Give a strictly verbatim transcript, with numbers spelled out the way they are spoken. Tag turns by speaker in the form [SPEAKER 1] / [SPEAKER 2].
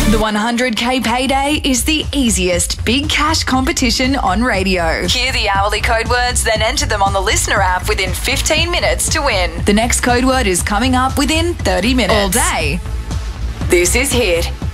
[SPEAKER 1] The one hundred K Payday is the easiest big cash competition on radio. Hear the hourly code words, then enter them on the Listener app within fifteen minutes to win. The next code word is coming up within thirty minutes. All day. This is Hit.